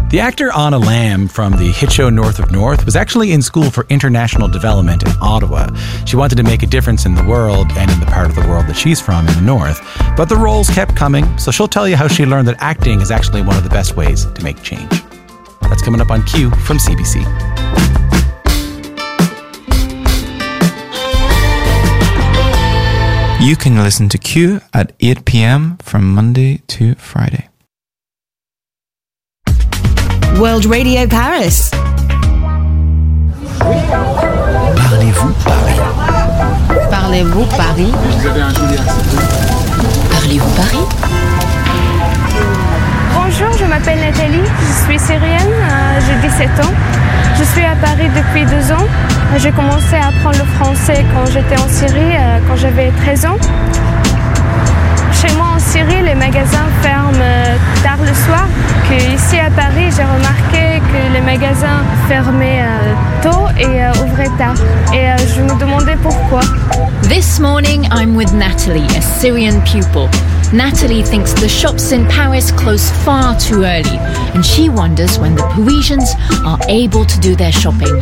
The actor Anna Lamb from the hit show North of North was actually in school for international development in Ottawa. She wanted to make a difference in the world and in the part of the world that she's from in the North. But the roles kept coming, so she'll tell you how she learned that acting is actually one of the best ways to make change. That's coming up on Q from CBC. You can listen to Q at 8 p.m. from Monday to Friday. World Radio Paris. Parlez-vous Paris? Parlez-vous Paris? Vous avez un joli accent. Parlez-vous Paris? Bonjour, je m'appelle Nathalie, je suis syrienne, j'ai 17 ans. Je suis à Paris depuis 2 ans. J'ai commencé à apprendre le français quand j'étais en Syrie, quand j'avais 13 ans. Chez moi en Syrie, les magasins ferment tard le soir. Ici à Paris, j'ai remarqué que les magasins fermaient tôt et ouvraient tard. Et je me demandais pourquoi. This morning, I'm with Natalie, a Syrian pupil. Natalie thinks the shops in Paris close far too early, and she wonders when the Parisians are able to do their shopping.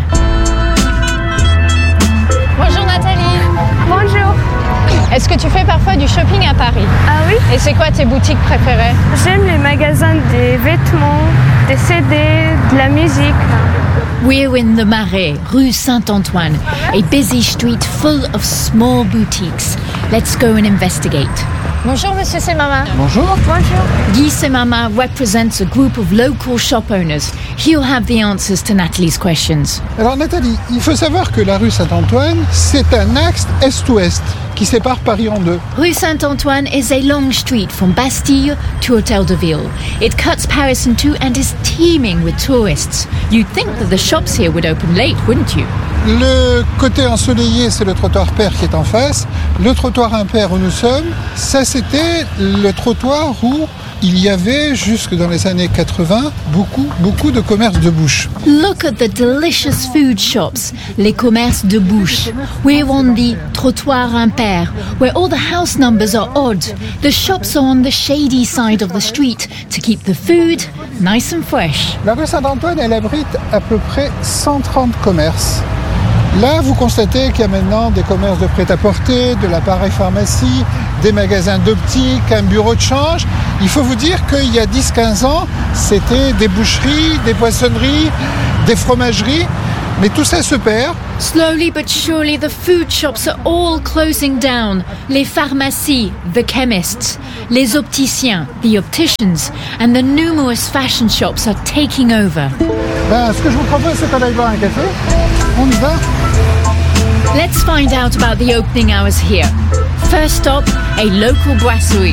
Bonjour Nathalie. Bonjour. Est-ce que tu fais parfois du shopping à Paris? Ah oui. Et c'est quoi tes boutiques préférées? J'aime les magasins des vêtements, des CD, de la musique. We're in the Marais, rue Saint-Antoine, a busy street full of small boutiques. Let's go and investigate. Bonjour Monsieur Semama. Bonjour. Bonjour. Guy Semama represents a group of local shop owners. He'll have the answers to Natalie's questions. Alors Nathalie, il faut savoir que la rue Saint-Antoine, c'est un axe est-ouest qui sépare Paris en deux. Rue Saint-Antoine is a long street from Bastille to Hôtel de Ville. It cuts Paris in two and is teeming with tourists. You'd think that the shops here would open late, wouldn't you? Le côté ensoleillé, c'est le trottoir pair qui est en face. Le trottoir impair où nous sommes, ça c'était le trottoir où il y avait, jusque dans les années 80, beaucoup de commerces de bouche. Look at the delicious food shops, les commerces de bouche. We're on the trottoir impair, where all the house numbers are odd. The shops are on the shady side of the street to keep the food nice and fresh. La rue Saint-Antoine, elle abrite à peu près 130 commerces. Là, vous constatez qu'il y a maintenant des commerces de prêt-à-porter, de l'appareil pharmacie, des magasins d'optique, un bureau de change. Il faut vous dire qu'il y a 10-15 ans, c'était des boucheries, des poissonneries, des fromageries. Mais tout ça se perd. Slowly but surely, the food shops are all closing down. Les pharmacies, the chemists, les opticiens, the opticians, and the numerous fashion shops are taking over. Ce que je vous propose, c'est qu'on aille boire un café. On y va. Let's find out about the opening hours here. First stop, a local brasserie.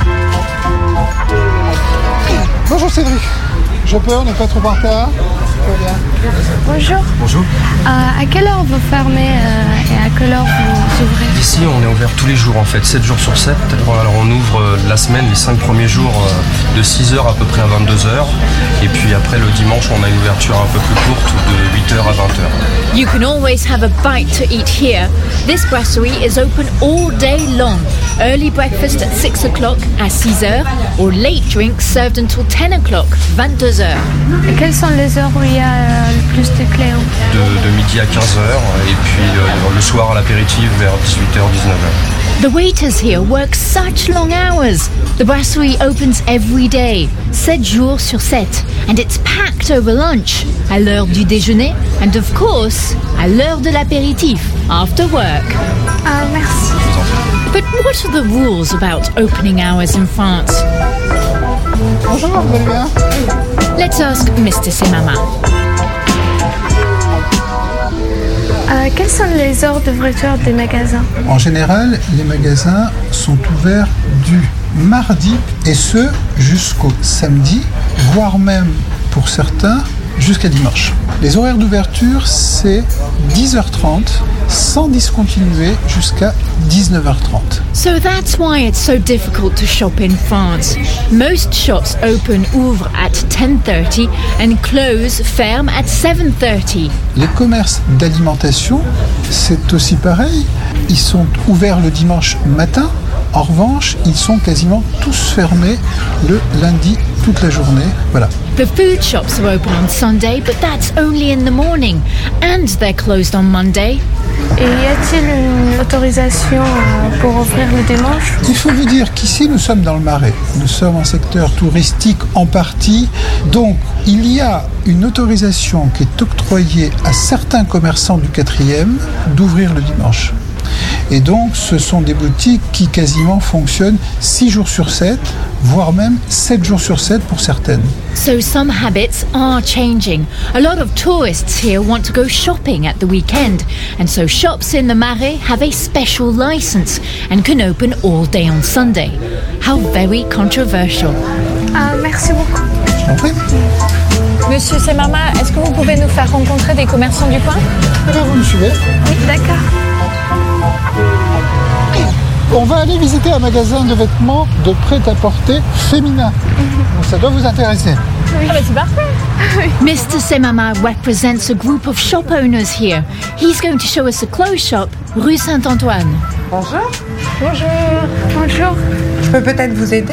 Bonjour Cédric. Je peux, on n'est pas trop en retard. Bonjour. Bonjour. À quelle heure vous fermez et à quelle heure vous ouvrez? Ici, on est ouvert tous les jours en fait, 7 jours sur 7. Alors on ouvre la semaine, les 5 premiers jours de 6h à peu près à 22h. Et puis après le dimanche, on a une ouverture un peu plus courte de 8h à 20h. You can always have a bite to eat here. This brasserie is open all day long. Early breakfast at 6 o'clock à 6h or late drinks served until 10 o'clock, 22h. Et quelles sont les heures où il y a le plus de clients? De midi à 15h et puis le soir à l'apéritif vers 18h, 19h. The waiters here work such long hours. The brasserie opens every day, 7 jours sur 7, and it's packed over lunch, à l'heure du déjeuner, and of course, à l'heure de l'apéritif, after work. Ah, merci. But what are the rules about opening hours in France? Bonjour, vous allez bien? Let's ask Mr. Semama. Quelles sont les heures d'ouverture des magasins? En général, les magasins sont ouverts du mardi et ce jusqu'au samedi, voire même pour certains jusqu'à dimanche. Les horaires d'ouverture, c'est 10h30 sans discontinuer jusqu'à 19h30. So that's why it's so difficult to shop in France. Most shops ouvrent at 10:30 and ferment at 7:30. Les commerces d'alimentation, c'est aussi pareil. Ils sont ouverts le dimanche matin. En revanche, ils sont quasiment tous fermés le lundi toute la journée. Voilà. The food shops are open on Sunday, but that's only in the morning, and they're closed on Monday. Et y a-t-il une autorisation pour ouvrir le dimanche? Il faut vous dire qu'ici, nous sommes dans le Marais. Nous sommes en secteur touristique en partie. Donc, il y a une autorisation qui est octroyée à certains commerçants du 4e d'ouvrir le dimanche. Et donc, ce sont des boutiques qui quasiment fonctionnent 6 jours sur 7, voire même 7 jours sur 7 pour certaines. So some habits are changing. A lot of tourists here want to go shopping at the weekend, and so shops in the Marais have a special license and can open all day on Sunday. How very controversial. Merci beaucoup. Je t'en prie. Monsieur Semama, est-ce que vous pouvez nous faire rencontrer des commerçants du coin? Alors, vous me suivez? Oui, d'accord. On va aller visiter un magasin de vêtements de prêt-à-porter féminin. Donc, ça doit vous intéresser. Ah bah c'est parfait. Mr. Semama represents a group of shop owners here. He's going to show us a clothes shop, rue Saint-Antoine. Bonjour. Bonjour. Bonjour. Je peux peut-être vous aider?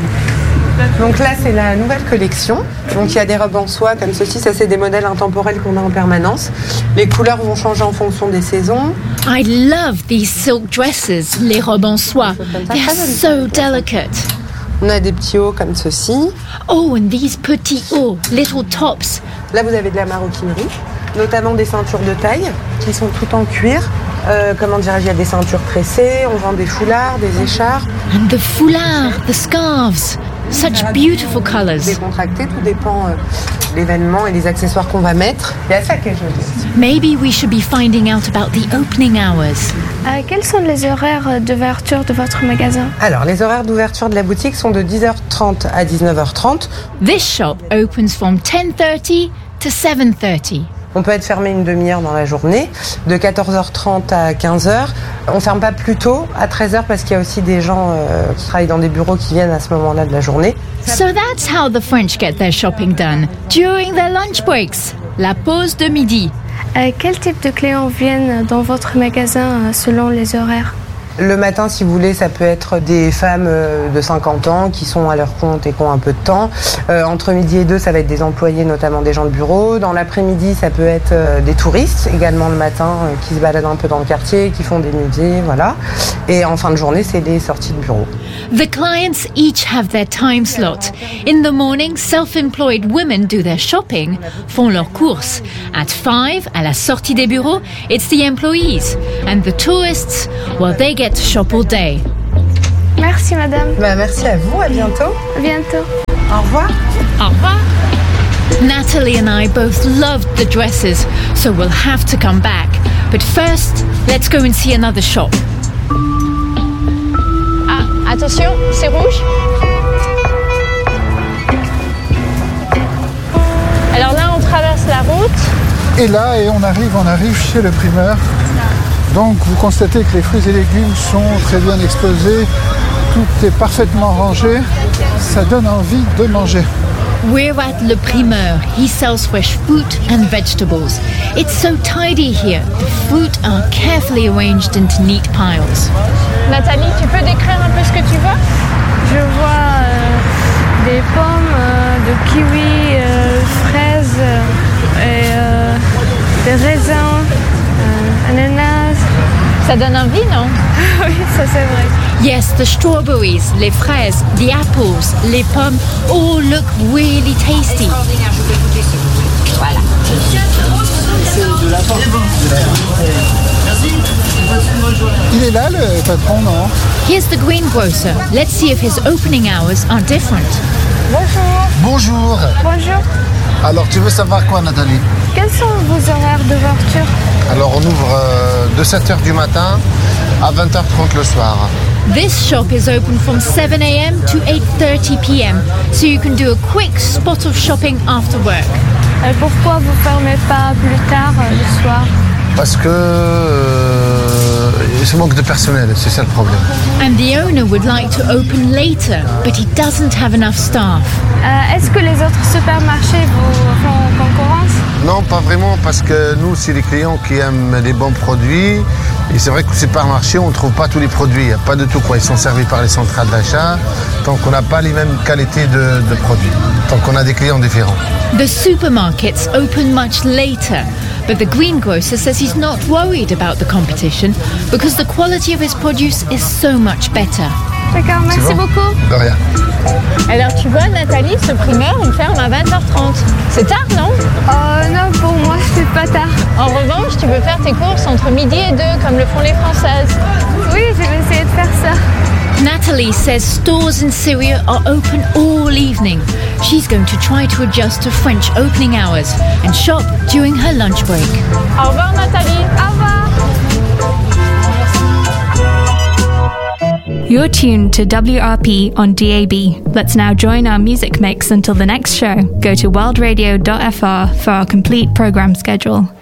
Donc là, c'est la nouvelle collection. Donc il y a des robes en soie comme ceci. Ça, c'est des modèles intemporels qu'on a en permanence. Les couleurs vont changer en fonction des saisons. I love these silk dresses, les robes en soie. They're so delicate. On a des petits hauts comme ceci. Oh, and these petits hauts, little tops. Là, vous avez de la maroquinerie, notamment des ceintures de taille qui sont toutes en cuir. Comment dirais-je, il y a des ceintures tressées, on vend des foulards, des écharpes. And the foulards, the scarves. Such beautiful colors. Décontracté, tout dépend de l'événement et des accessoires qu'on va mettre. Il y a ça qui est joli. Maybe we should be finding out about the opening hours. Quels sont les horaires d'ouverture de votre magasin? Alors, les horaires d'ouverture de la boutique sont de 10h30 à 19h30. This shop opens from 10:30 to 7:30. On peut être fermé une demi-heure dans la journée, de 14h30 à 15h. On ferme pas plus tôt, à 13h, parce qu'il y a aussi des gens qui travaillent dans des bureaux qui viennent à ce moment-là de la journée. So that's how the French get their shopping done, during their lunch breaks, la pause de midi. Quel type de clients viennent dans votre magasin selon les horaires? Le matin, si vous voulez, ça peut être des femmes de 50 ans qui sont à leur compte et qui ont un peu de temps. Entre midi et 2, ça va être des employés, notamment des gens de bureau. Dans l'après-midi, ça peut être des touristes, également le matin, qui se baladent un peu dans le quartier, qui font des musées, voilà. Et en fin de journée, c'est les sorties de bureau. The clients each have their time slot. In the morning, self-employed women do their shopping, font leurs courses. At 5, à la sortie des bureaux, it's the employees. And the tourists, well, they get to shop all day. Merci madame. Merci à vous, à bientôt. À bientôt. Au revoir. Au revoir. Natalie and I both loved the dresses, so we'll have to come back. But first, let's go and see another shop. Ah, attention, c'est rouge. Alors là, on traverse la route. Et là, on arrive chez le primeur. Donc vous constatez que les fruits et légumes sont très bien exposés, tout est parfaitement rangé, ça donne envie de manger. We're at Le Primeur. He sells fresh fruit and vegetables. It's so tidy here. The fruit are carefully arranged into neat piles. Nathalie, tu peux décrire un peu ce que tu vois? Je vois des pommes, de kiwis, fraises, et des raisins, ananas. Ça donne envie, non? Oui, ça c'est vrai. Yes, the strawberries, les fraises, the apples, les pommes, all look really tasty. Voilà. Il est là le patron, non? Here's the greengrocer. Let's see if his opening hours are different. Bonjour. Bonjour. Bonjour. Alors, tu veux savoir quoi, Nathalie? Quels sont vos horaires d'ouverture? Alors, on ouvre de 7h du matin à 20h30 le soir. This shop is open from 7 a.m. to 8:30 p.m. so you can do a quick spot of shopping after work. Pourquoi vous fermez pas plus tard le soir? Parce que il se manque de personnel, c'est ça le problème. And the owner would like to open later, but he doesn't have enough staff. Est-ce que les autres supermarchés vous font concurrence? Non, pas vraiment, parce que nous, c'est les clients qui aiment les bons produits. Et c'est vrai qu'au supermarché, on ne trouve pas tous les produits. Il n'y a pas de tout, quoi. Ils sont servis par les centrales d'achat. Donc, on n'a pas les mêmes qualités de produits. Donc, on a des clients différents. The supermarkets open much later, but the greengrocer says he's not worried about the competition because the quality of his produce is so much better. D'accord, merci beaucoup. De rien. Alors tu vois Nathalie, ce primeur il ferme à 20h30. C'est tard non? Non, pour moi c'est pas tard. En revanche, tu peux faire tes courses entre midi et 2 comme le font les Françaises. Oui, je vais essayer de faire ça. Natalie says stores in Syria are open all evening. She's going to try to adjust to French opening hours and shop during her lunch break. Au revoir Nathalie. Au revoir. You're tuned to WRP on DAB. Let's now join our music mix until the next show. Go to worldradio.fr for our complete program schedule.